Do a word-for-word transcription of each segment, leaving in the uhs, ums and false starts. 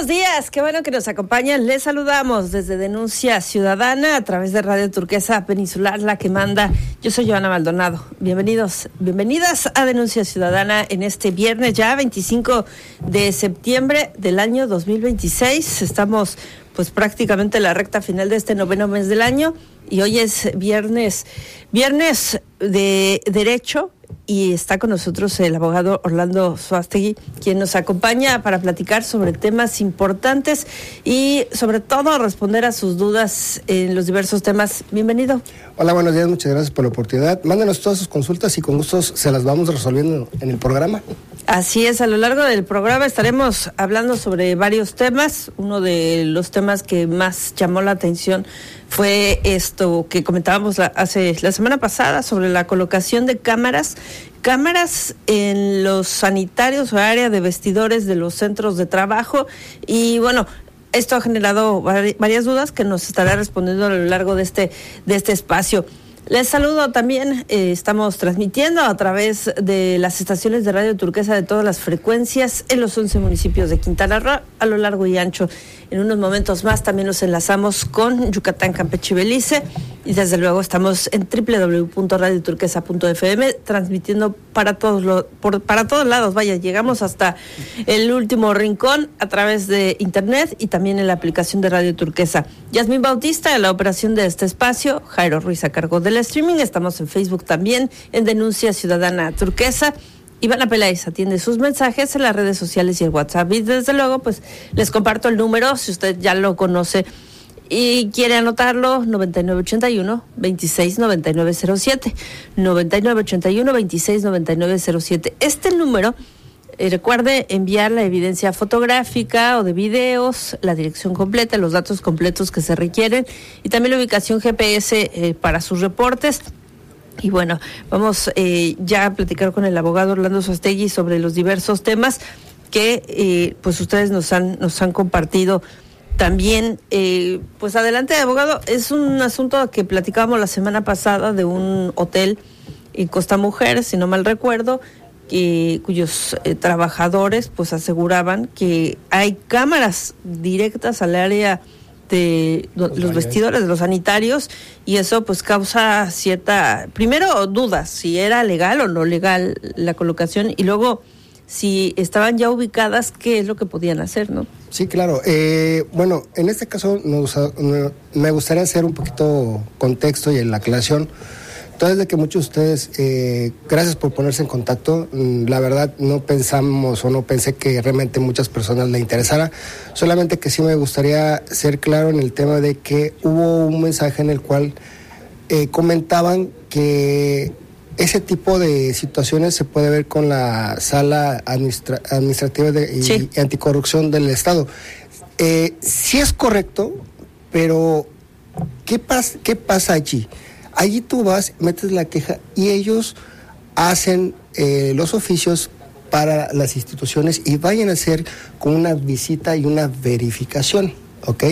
buenos días, qué bueno que nos acompañan. Les saludamos desde Denuncia Ciudadana a través de Radio Turquesa Peninsular, la que manda. Yo soy Joana Maldonado. Bienvenidos, bienvenidas a Denuncia Ciudadana en este viernes ya veinticinco de septiembre del año dos mil veintiséis. Estamos pues prácticamente en la recta final de este noveno mes del año y hoy es viernes, viernes de Derecho. Y está con nosotros el abogado Orlando Suástegui, quien nos acompaña para platicar sobre temas importantes y sobre todo responder a sus dudas en los diversos temas. Bienvenido. Hola, buenos días, muchas gracias por la oportunidad. Mándenos todas sus consultas y con gusto se las vamos resolviendo en el programa. Así es, a lo largo del programa estaremos hablando sobre varios temas. Uno de los temas que más llamó la atención fue esto que comentábamos la, hace la semana pasada sobre la colocación de cámaras, cámaras en los sanitarios o área de vestidores de los centros de trabajo. Y bueno, esto ha generado varias dudas que nos estará respondiendo a lo largo de este, de este espacio. Les saludo también, eh, estamos transmitiendo a través de las estaciones de Radio Turquesa de todas las frecuencias en los once municipios de Quintana Roo, a lo largo y ancho. En unos momentos más también nos enlazamos con Yucatán, Campeche y Belice, y desde luego estamos en doble u doble u doble u punto radio turquesa punto efe eme transmitiendo para todos los, por, para todos lados. Vaya, llegamos hasta el último rincón a través de internet y también en la aplicación de Radio Turquesa. Yasmín Bautista en la operación de este espacio, Jairo Ruiz a cargo del streaming. Estamos en Facebook también en Denuncia Ciudadana Turquesa. Ivana Peláez atiende sus mensajes en las redes sociales y el WhatsApp. Y desde luego, pues les comparto el número, si usted ya lo conoce y quiere anotarlo, noventa y nueve ochenta y uno, veintiséis noventa y nueve cero siete. noventa y nueve ochenta y uno, veintiséis noventa y nueve cero siete. Este número, eh, recuerde enviar la evidencia fotográfica o de videos, la dirección completa, los datos completos que se requieren y también la ubicación G P S eh, para sus reportes. Y bueno, vamos eh, ya a platicar con el abogado Orlando Suástegui sobre los diversos temas que eh, pues ustedes nos han nos han compartido también. Eh, pues adelante, abogado. Es un asunto que platicábamos la semana pasada de un hotel en Costa Mujer, si no mal recuerdo, que, cuyos eh, trabajadores pues aseguraban que hay cámaras directas al área de los, los vestidores de los sanitarios y eso pues causa cierta, primero dudas si era legal o no legal la colocación y luego si estaban ya ubicadas, qué es lo que podían hacer, ¿no? Sí, claro. Eh, bueno, en este caso nos, me gustaría hacer un poquito contexto y en la aclaración. Entonces, de que muchos de ustedes, eh, gracias por ponerse en contacto. La verdad, no pensamos o no pensé que realmente muchas personas le interesara. Solamente que sí me gustaría ser claro en el tema de que hubo un mensaje en el cual eh, comentaban que ese tipo de situaciones se puede ver con la Sala administra- Administrativa de, y, sí. y Anticorrupción del Estado. Eh, sí es correcto, pero ¿qué, pas- qué pasa allí? Allí tú vas, metes la queja y ellos hacen eh, los oficios para las instituciones y vayan a hacer con una visita y una verificación, ¿ok?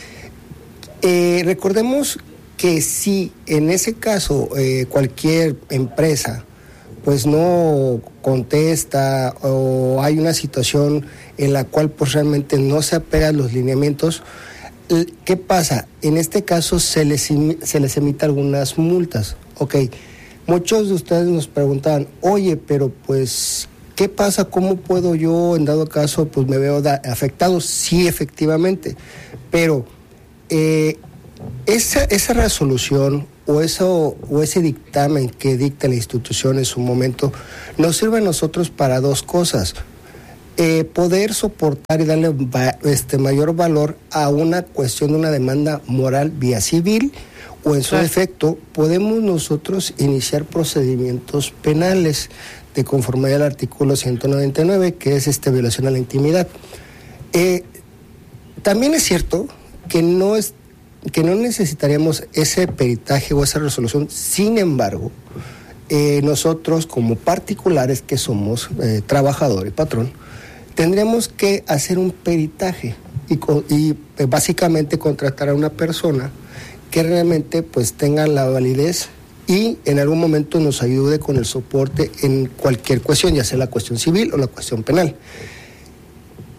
Eh, recordemos que si en ese caso eh, cualquier empresa pues no contesta o hay una situación en la cual pues realmente no se apega a los lineamientos, ¿qué pasa? En este caso se les, se les emite algunas multas. Ok, muchos de ustedes nos preguntan, oye, pero pues, ¿qué pasa? ¿Cómo puedo yo, en dado caso, pues me veo da- afectado? Sí, efectivamente, pero eh, esa, esa resolución o, eso, o ese dictamen que dicta la institución en su momento nos sirve a nosotros para dos cosas. Eh, poder soportar y darle va, este, mayor valor a una cuestión de una demanda moral vía civil o en su claro. defecto podemos nosotros iniciar procedimientos penales de conformidad al artículo ciento noventa y nueve que es este violación a la intimidad. Eh, también es cierto que no es que no necesitaríamos ese peritaje o esa resolución, sin embargo eh, nosotros como particulares que somos eh, trabajador y patrón tendremos que hacer un peritaje y, y eh, básicamente contratar a una persona que realmente pues tenga la validez y en algún momento nos ayude con el soporte en cualquier cuestión, ya sea la cuestión civil o la cuestión penal.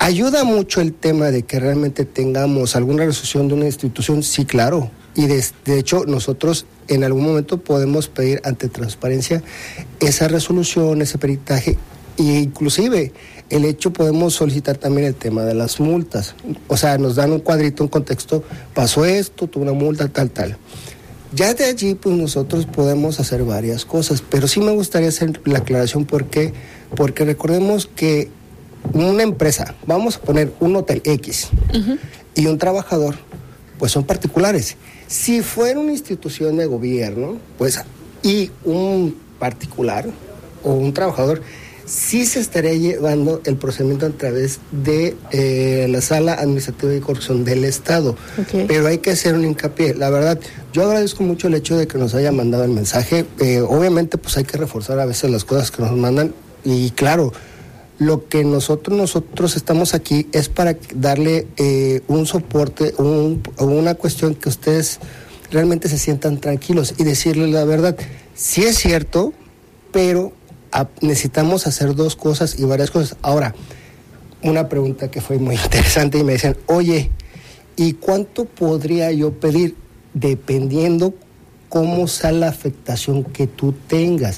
¿Ayuda mucho el tema de que realmente tengamos alguna resolución de una institución? Sí, claro. Y de, de hecho, nosotros en algún momento podemos pedir ante transparencia esa resolución, ese peritaje, e inclusive el hecho podemos solicitar también el tema de las multas. O sea, nos dan un cuadrito, un contexto, pasó esto, tuvo una multa, tal, tal. Ya de allí, pues nosotros podemos hacer varias cosas, pero sí me gustaría hacer la aclaración porque, porque recordemos que una empresa, vamos a poner un hotel X, uh-huh, y un trabajador, pues son particulares. Si fuera una institución de gobierno, pues, y un particular o un trabajador, sí se estaría llevando el procedimiento a través de eh, la Sala Administrativa de Corrupción del Estado. Okay. Pero hay que hacer un hincapié. La verdad, yo agradezco mucho el hecho de que nos haya mandado el mensaje. Eh, obviamente, pues hay que reforzar a veces las cosas que nos mandan. Y claro, lo que nosotros nosotros estamos aquí es para darle eh, un soporte, un, una cuestión que ustedes realmente se sientan tranquilos y decirles la verdad. Sí es cierto, pero a, necesitamos hacer dos cosas y varias cosas. Ahora, una pregunta que fue muy interesante y me decían, oye, ¿y cuánto podría yo pedir? Dependiendo cómo sea la afectación que tú tengas.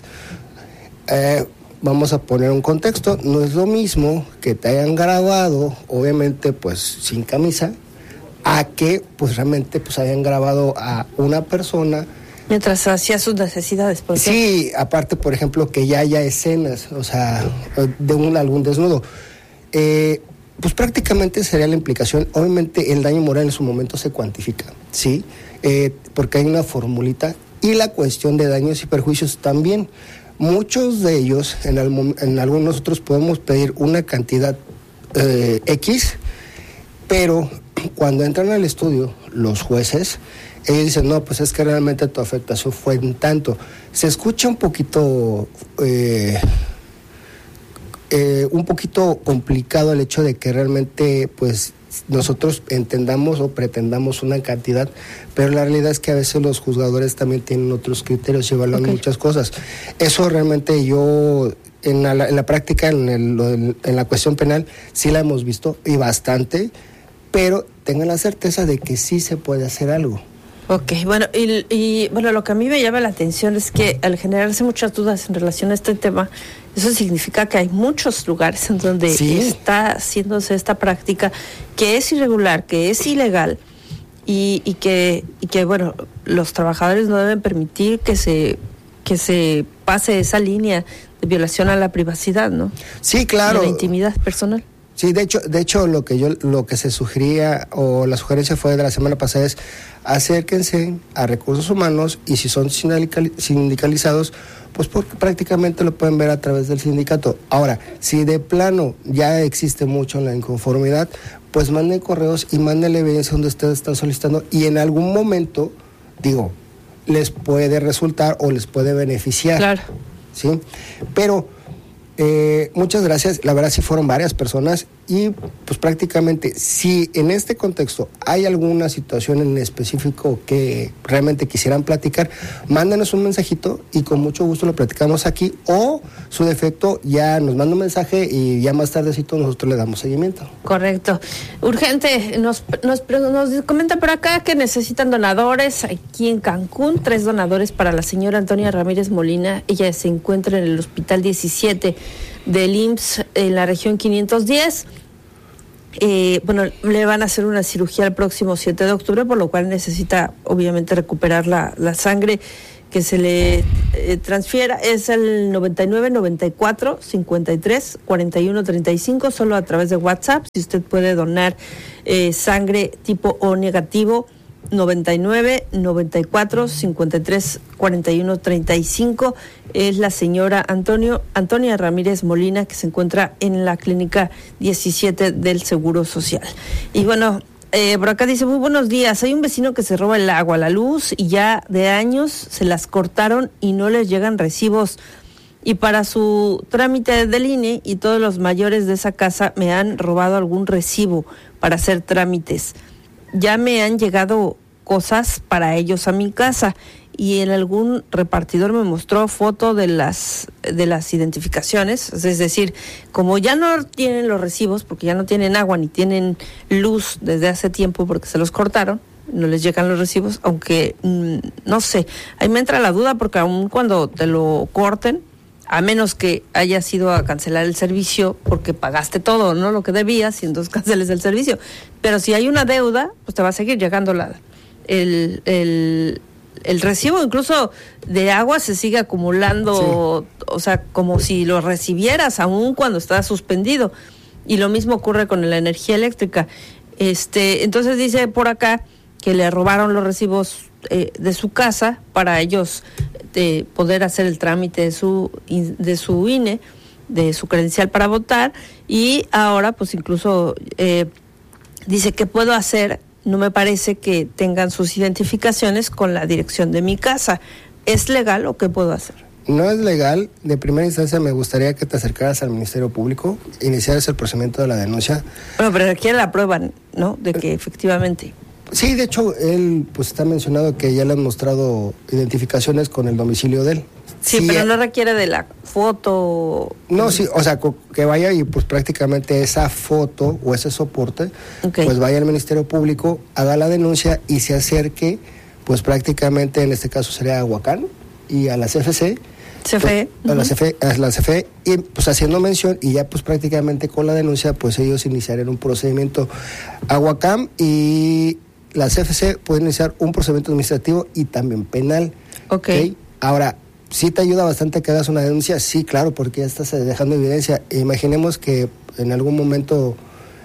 Eh, vamos a poner un contexto, no es lo mismo que te hayan grabado, obviamente pues sin camisa, a que pues realmente pues hayan grabado a una persona mientras hacía sus necesidades. ¿Por qué? Sí, aparte por ejemplo que ya haya escenas, o sea, de un algún desnudo. Eh, pues prácticamente sería la implicación. Obviamente el daño moral en su momento se cuantifica, ¿sí? Eh, porque hay una formulita y la cuestión de daños y perjuicios también. Muchos de ellos, en, el, en algunos nosotros podemos pedir una cantidad eh, X, pero cuando entran al estudio los jueces, ellos dicen, no, pues es que realmente tu afectación fue en tanto. Se escucha un poquito, eh, eh, un poquito complicado el hecho de que realmente, pues, nosotros entendamos o pretendamos una cantidad, pero la realidad es que a veces los juzgadores también tienen otros criterios y evalúan okay. muchas cosas. Eso realmente yo, en la, en la práctica, en, el, en la cuestión penal, sí la hemos visto, y bastante, pero tengan la certeza de que sí se puede hacer algo. Ok, bueno, y, y bueno, lo que a mí me llama la atención es que al generarse muchas dudas en relación a este tema, eso significa que hay muchos lugares en donde sí. está haciéndose esta práctica que es irregular, que es ilegal y, y que y que bueno, los trabajadores no deben permitir que se que se pase esa línea de violación a la privacidad, ¿no? Sí, claro. A la intimidad personal. Sí, de hecho, de hecho lo que yo lo que se sugería o la sugerencia fue de la semana pasada es acérquense a Recursos Humanos y si son sindicalizados, pues porque prácticamente lo pueden ver a través del sindicato. Ahora, si de plano ya existe mucho la inconformidad, pues manden correos y manden la evidencia donde ustedes están solicitando y en algún momento, digo, les puede resultar o les puede beneficiar. Claro. ¿Sí? Pero Eh, muchas gracias, la verdad sí fueron varias personas y pues prácticamente si en este contexto hay alguna situación en específico que realmente quisieran platicar, mándanos un mensajito y con mucho gusto lo platicamos aquí o su defecto ya nos manda un mensaje y ya más tardecito nosotros le damos seguimiento. Correcto. Urgente, nos, nos, nos comenta por acá que necesitan donadores aquí en Cancún, tres donadores para la señora Antonia Ramírez Molina, ella se encuentra en el hospital diecisiete del I M S S en la región quinientos diez. Eh, bueno, le van a hacer una cirugía el próximo siete de octubre, por lo cual necesita obviamente recuperar la, la sangre que se le eh, transfiera. Es el noventa y nueve, noventa y cuatro, cincuenta y tres, cuarenta y uno, treinta y cinco, solo a través de WhatsApp. Si usted puede donar eh, sangre tipo O negativo, noventa y nueve, noventa y cuatro, cincuenta y tres, cuarenta y uno, treinta y cinco. Es la señora Antonio, Antonia Ramírez Molina, que se encuentra en la clínica diecisiete del Seguro Social. Y bueno, eh, por acá dice, muy buenos días, hay un vecino que se roba el agua, la luz, y ya de años se las cortaron y no les llegan recibos. Y para su trámite del I N E y todos los mayores de esa casa me han robado algún recibo para hacer trámites. Ya me han llegado cosas para ellos a mi casa y en algún repartidor me mostró foto de las de las identificaciones, es decir, como ya no tienen los recibos, porque ya no tienen agua ni tienen luz desde hace tiempo porque se los cortaron, no les llegan los recibos, aunque mmm, no sé, ahí me entra la duda porque aun cuando te lo corten, a menos que hayas ido a cancelar el servicio porque pagaste todo, ¿no? Lo que debías y entonces canceles el servicio. Pero si hay una deuda, pues te va a seguir llegando la, el, el, el recibo, incluso de agua se sigue acumulando, sí. O sea, como si lo recibieras aún cuando está suspendido. Y lo mismo ocurre con la energía eléctrica. Este, entonces dice por acá que le robaron los recibos eh, de su casa para ellos de poder hacer el trámite de su de su I N E, de su credencial para votar, y ahora pues incluso eh, dice que puedo hacer, no me parece que tengan sus identificaciones con la dirección de mi casa. ¿Es legal o qué puedo hacer? No es legal. De primera instancia me gustaría que te acercaras al Ministerio Público, iniciaras el procedimiento de la denuncia. Bueno, pero requiere la prueba, ¿no? De que efectivamente... Sí, de hecho, él pues está mencionado que ya le han mostrado identificaciones con el domicilio de él. Sí, sí, pero él, no requiere de la foto. No, sí, o sea, que vaya y pues prácticamente esa foto o ese soporte, okay, pues vaya al Ministerio Público, haga la denuncia y se acerque, pues prácticamente en este caso sería a Huacán y a la C F C. C F E. Pues, uh-huh. a, la C F E a la C F E, y pues haciendo mención, y ya pues prácticamente con la denuncia, pues ellos iniciarían un procedimiento a Huacán, y la C F C puede iniciar un procedimiento administrativo y también penal. Ok. ¿Okay? Ahora, ¿sí te ayuda bastante que hagas una denuncia? Sí, claro, porque ya estás dejando evidencia. Imaginemos que en algún momento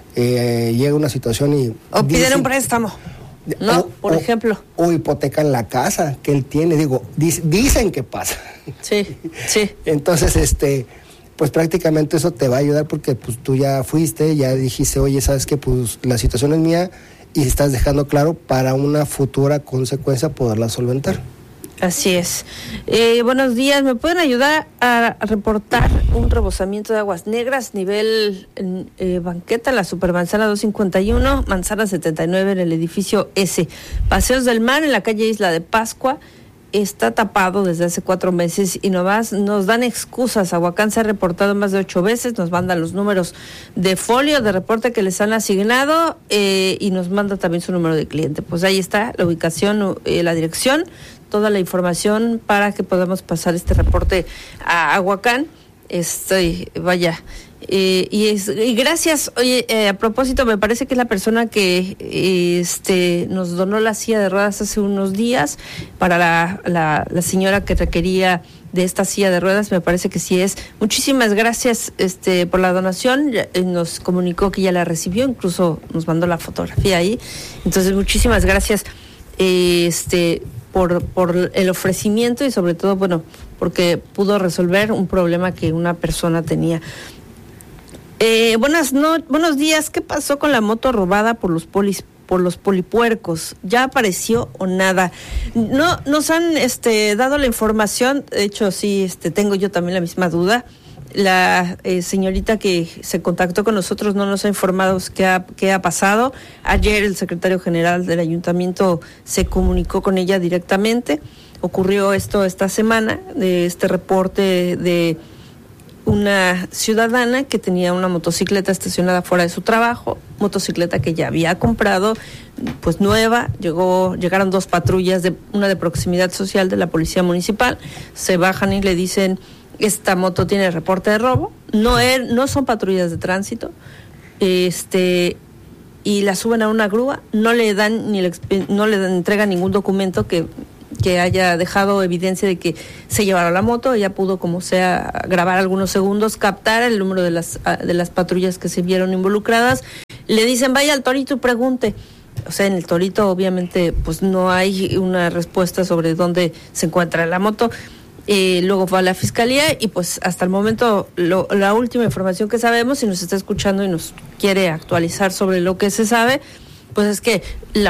eh, llega una situación y... O piden dicen, un préstamo, ¿no? O, Por o, ejemplo. O hipotecan la casa que él tiene. Digo, dic, dicen que pasa. Sí, sí. Entonces, este... pues prácticamente eso te va a ayudar porque pues tú ya fuiste, ya dijiste, oye, ¿sabes qué? Pues la situación es mía, y estás dejando claro para una futura consecuencia poderla solventar. Así es. Eh, buenos días, ¿me pueden ayudar a reportar un rebosamiento de aguas negras, nivel eh, banqueta, la Supermanzana doscientos cincuenta y uno, Manzana setenta y nueve en el edificio S, Paseos del Mar en la calle Isla de Pascua? Está tapado desde hace cuatro meses y nomás nos dan excusas. Aguacán se ha reportado más de ocho veces, nos mandan los números de folio de reporte que les han asignado eh, y nos manda también su número de cliente. Pues ahí está la ubicación, eh, la dirección, toda la información para que podamos pasar este reporte a Aguacán. Estoy, vaya... Eh, y, es, y gracias, oye, eh, a propósito, me parece que es la persona que eh, este nos donó la silla de ruedas hace unos días para la, la, la señora que requería de esta silla de ruedas, me parece que sí es. Muchísimas gracias este por la donación, ya, eh, nos comunicó que ya la recibió, incluso nos mandó la fotografía ahí, entonces muchísimas gracias eh, este por, por el ofrecimiento y sobre todo, bueno, porque pudo resolver un problema que una persona tenía. Eh, buenas no, buenos días. ¿Qué pasó con la moto robada por los polis, por los polipuercos? ¿Ya apareció o nada? No nos han este dado la información. De hecho, sí, este tengo yo también la misma duda. La eh, señorita que se contactó con nosotros no nos ha informado qué ha, qué ha pasado. Ayer el secretario general del ayuntamiento se comunicó con ella directamente. Ocurrió esto esta semana, de este reporte de una ciudadana que tenía una motocicleta estacionada fuera de su trabajo, motocicleta que ya había comprado, pues nueva. Llegó, llegaron dos patrullas, de una de proximidad social de la policía municipal, se bajan y le dicen, esta moto tiene reporte de robo, no es, no son patrullas de tránsito, este y la suben a una grúa, no le dan ni le, no le dan, entregan ningún documento que que haya dejado evidencia de que se llevaron la moto. Ella pudo, como sea, grabar algunos segundos, captar el número de las de las patrullas que se vieron involucradas. Le dicen, vaya al Torito y pregunte. O sea, en el Torito obviamente pues no hay una respuesta sobre dónde se encuentra la moto. Eh, luego fue a la fiscalía y pues hasta el momento lo, la última información que sabemos, si nos está escuchando y nos quiere actualizar sobre lo que se sabe, pues es que la